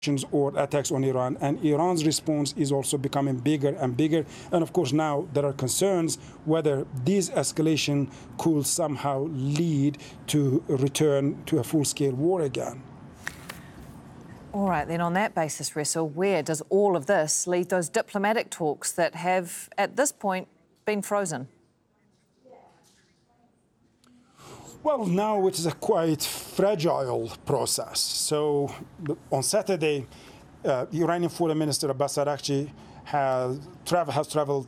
or attacks on Iran, and Iran's response is also becoming bigger and bigger. And of course, now there are concerns whether this escalation could somehow lead to a return to a full-scale war again. All right, then on that basis, Ressel, where does all of this leave those diplomatic talks that have, at this point, been frozen? Well, now it is a quite fragile process. So on Saturday, Iranian Foreign Minister Abbas Araghchi has traveled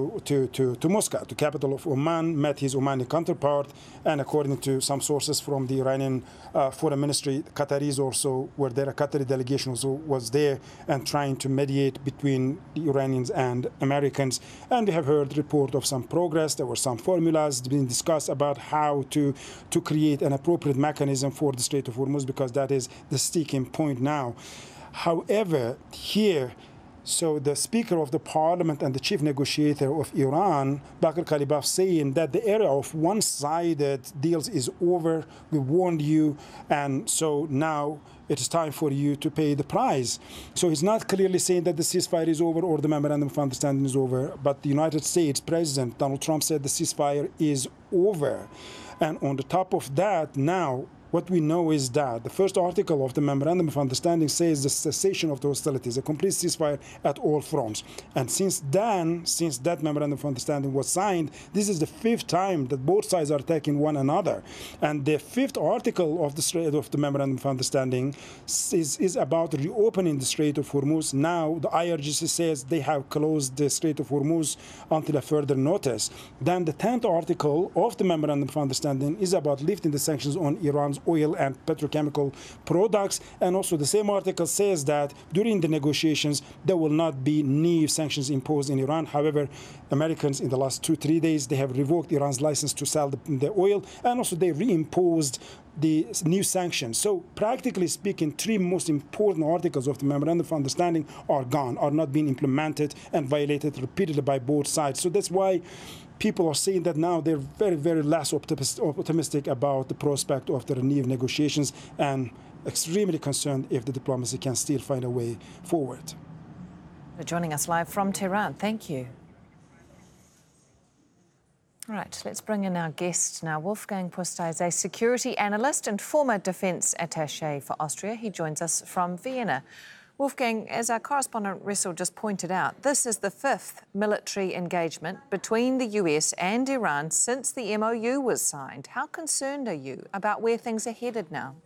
to Muscat, the capital of Oman, met his Omani counterpart, and according to some sources from the Iranian Foreign Ministry, Qataris also were there. A Qatari delegation also was there and trying to mediate between the Iranians and Americans. And we have heard report of some progress. There were some formulas being discussed about how to create an appropriate mechanism for the Strait of Hormuz, because that is the sticking point now. However, here, so the Speaker of the Parliament and the Chief Negotiator of Iran, Bakr Kalibaf, saying that the era of one-sided deals is over. We warned you, and so now it is time for you to pay the price. So he's not clearly saying that the ceasefire is over or the memorandum of understanding is over, but the United States President Donald Trump said the ceasefire is over. And on the top of that, now, what we know is that the first article of the Memorandum of Understanding says the cessation of the hostilities, a complete ceasefire at all fronts. And since that Memorandum of Understanding was signed, this is the fifth time that both sides are attacking one another. And the fifth article of the Memorandum of Understanding is about reopening the Strait of Hormuz. Now the IRGC says they have closed the Strait of Hormuz until a further notice. Then the 10th article of the Memorandum of Understanding is about lifting the sanctions on Iran's oil and petrochemical products. And also the same article says that during the negotiations, there will not be new sanctions imposed in Iran. However, Americans in the last 2-3 days, they have revoked Iran's license to sell the oil, and also they reimposed the new sanctions. So practically speaking, three most important articles of the Memorandum of Understanding are gone, are not being implemented and violated repeatedly by both sides. So that's why people are saying that now they're very, very less optimistic about the prospect of the renewed negotiations, and extremely concerned if the diplomacy can still find a way forward. For joining us live from Tehran, thank you. All right, let's bring in our guest now. Wolfgang Pusta is a security analyst and former defence attaché for Austria. He joins us from Vienna. Wolfgang, as our correspondent Ressel just pointed out, this is the fifth military engagement between the US and Iran since the MOU was signed. How concerned are you about where things are headed now?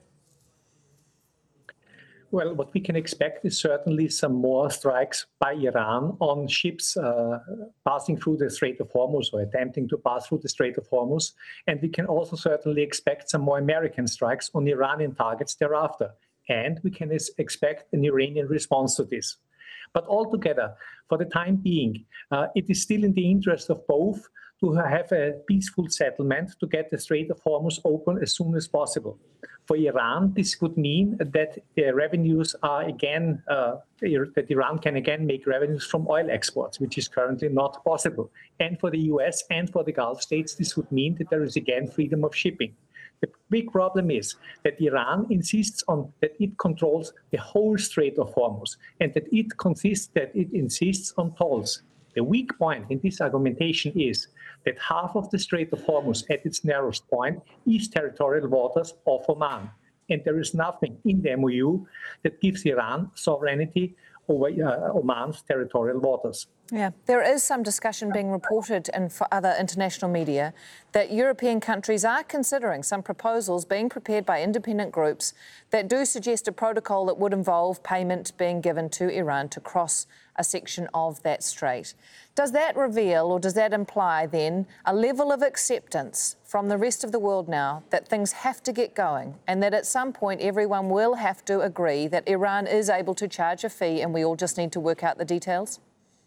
Well, what we can expect is certainly some more strikes by Iran on ships passing through the Strait of Hormuz or attempting to pass through the Strait of Hormuz. And we can also certainly expect some more American strikes on Iranian targets thereafter. And we can expect an Iranian response to this. But altogether, for the time being, it is still in the interest of both to have a peaceful settlement to get the Strait of Hormuz open as soon as possible. For Iran, this would mean that the revenues are again, that Iran can again make revenues from oil exports, which is currently not possible. And for the US and for the Gulf states, this would mean that there is again freedom of shipping. The big problem is that Iran insists on that it controls the whole Strait of Hormuz and that it insists on tolls. The weak point in this argumentation is that half of the Strait of Hormuz at its narrowest point is territorial waters of Oman. And there is nothing in the MOU that gives Iran sovereignty over Oman's territorial waters. Yeah, there is some discussion being reported in other international media that European countries are considering some proposals being prepared by independent groups that do suggest a protocol that would involve payment being given to Iran to cross a section of that strait. Does that reveal, or does that imply then a level of acceptance from the rest of the world now that things have to get going and that at some point everyone will have to agree that Iran is able to charge a fee and we all just need to work out the details?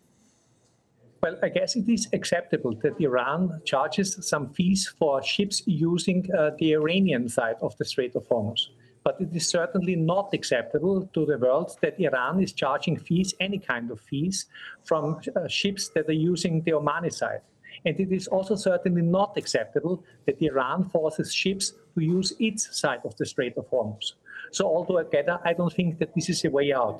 Well, I guess it is acceptable that Iran charges some fees for ships using the Iranian side of the Strait of Hormuz. But it is certainly not acceptable to the world that Iran is charging fees, any kind of fees, from ships that are using the Omani side. And it is also certainly not acceptable that Iran forces ships to use its side of the Strait of Hormuz. So altogether, I don't think that this is a way out.